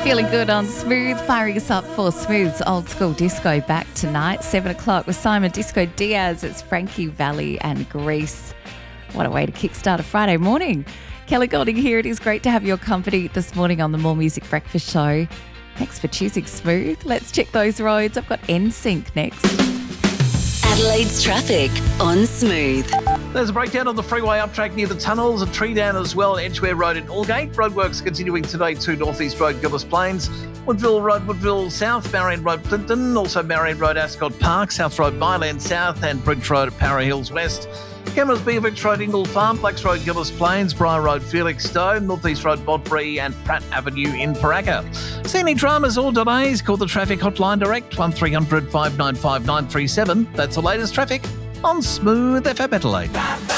Feeling good on Smooth, firing us up for Smooth's Old School Disco back tonight, 7 o'clock with Simon Disco Diaz. It's Frankie Valli and Grease. What a way to kickstart a Friday morning. Kelly Golding here. It is great to have your company this morning on the More Music Breakfast Show. Thanks for choosing Smooth. Let's check those roads. I've got NSYNC next. Adelaide's traffic on Smooth. There's a breakdown on the freeway up track near the tunnels, a tree down as well at Edgware Road in Aldgate. Roadworks continuing today to North East Road, Gilbert Plains. Woodville Road, Woodville South, Marion Road, Clinton. Also Marion Road, Ascot Park, South Road, Myland South, and Bridge Road at Para Hills West. Cameras, Beatrix Road, Ingle Farm, Blacks Road, Gilbert Plains, Briar Road, Felixstowe, North East Road, Bodbury, and Pratt Avenue in Paraka. See any dramas or delays? Call the traffic hotline direct 1300 595 937. That's the latest traffic on Smooth FM Adelaide.